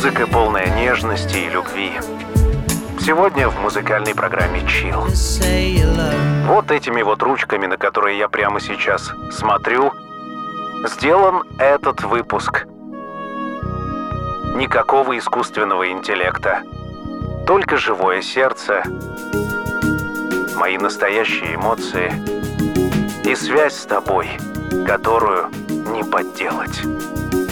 Музыка, полная нежности и любви. Сегодня в музыкальной программе «Чилл». Вот этими вот ручками, на которые я прямо сейчас смотрю, сделан этот выпуск. Никакого искусственного интеллекта. Только живое сердце, мои настоящие эмоции и связь с тобой, которую не подделать.